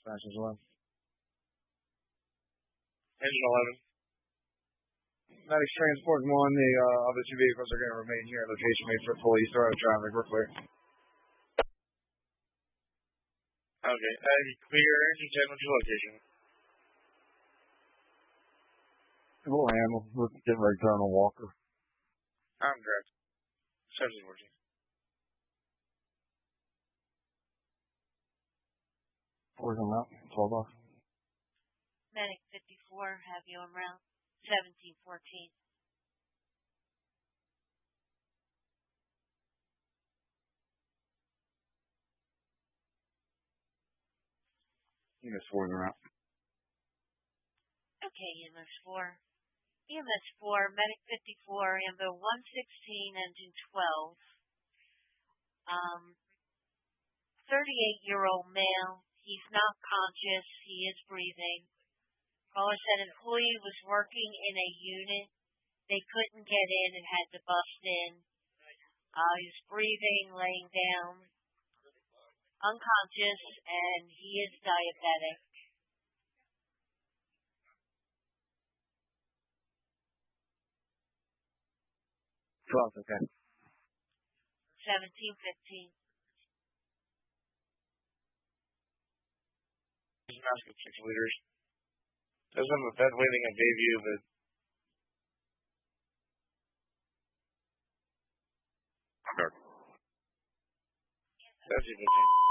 Dispatch as well. Engine 11. Medics transport 1, the other 2 vehicles are going to remain here at location made for full East Road traffic. We're clear. Okay, clear engine 10 to location. We'll handle. We're getting ready to turn on Walker. I'm correct. 1714. Where's them out? 12 off. Medic 54, have you on route 1714. EMS 4 is out. Okay, EMS 4. EMS 4, Medic 54, Amber 116, engine 12. 38-year-old male. He's not conscious. He is breathing. Caller said employee was working in a unit. They couldn't get in and had to bust in. He's breathing, laying down, unconscious, and he is diabetic. 12, okay. 1715. Mask of 6 liters. Does have a bed waiting at Bayview, but I'm dark. 1715.